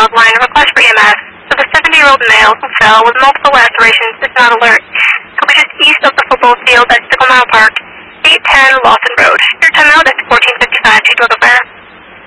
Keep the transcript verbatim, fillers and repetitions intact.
South line, request for E M S. So the seventy-year-old male who fell with multiple lacerations is not alert. He'll be just east of the football field at Sickle Mile Park, eight ten Lawson Road. Your timeout is fourteen fifty-five. Take a look up there.